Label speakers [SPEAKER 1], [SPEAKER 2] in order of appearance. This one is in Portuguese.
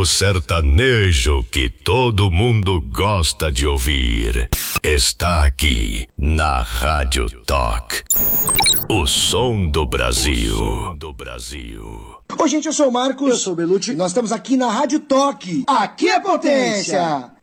[SPEAKER 1] O sertanejo que todo mundo gosta de ouvir está aqui na Rádio Talk. O som do Brasil.
[SPEAKER 2] Oi, gente, eu sou o Marcos.
[SPEAKER 3] Eu sou o Belucci.
[SPEAKER 2] Nós estamos aqui na Rádio Talk. Aqui é potência.